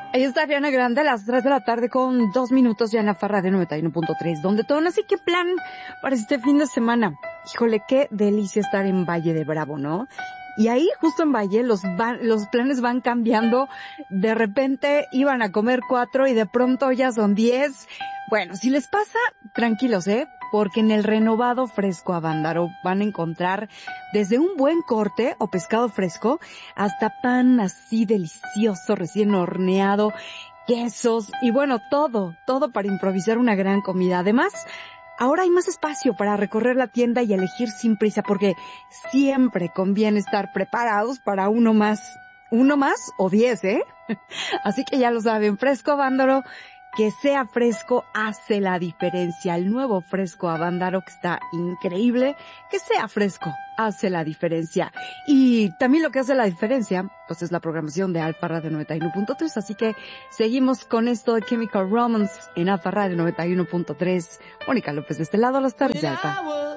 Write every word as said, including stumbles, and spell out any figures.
Ahí está Ariana Grande a las tres de la tarde con dos minutos ya en la Farra de noventa y uno punto tres. Donde todo, no sé qué plan para este fin de semana. Híjole, qué delicia estar en Valle de Bravo, ¿no? Y ahí, justo en Valle, los va, los planes van cambiando. De repente iban a comer cuatro y de pronto ya son diez. Bueno, si les pasa, tranquilos, ¿eh? Porque en el renovado Fresco Avándaro van a encontrar desde un buen corte o pescado fresco hasta pan así delicioso, recién horneado, quesos y bueno, todo, todo para improvisar una gran comida. Además, ahora hay más espacio para recorrer la tienda y elegir sin prisa porque siempre conviene estar preparados para uno más, uno más o diez, ¿eh? Así que ya lo saben, Fresco Avándaro, que sea fresco hace la diferencia. El nuevo Fresco Avándaro, que está increíble, que sea fresco hace la diferencia. Y también lo que hace la diferencia, pues es la programación de Alfa Radio noventa y uno punto tres. Así que seguimos con esto de Chemical Romance en Alfa Radio noventa y uno punto tres. Mónica López de este lado, las tardes de Alfa.